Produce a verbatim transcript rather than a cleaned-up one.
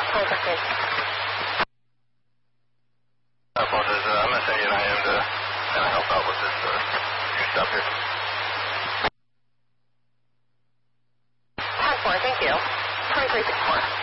twenty-four, please. I apologize. Uh, I'm going to send you an I M to kind of help out with this uh, new stuff here. ten four, thank you. twenty-three sixty-four.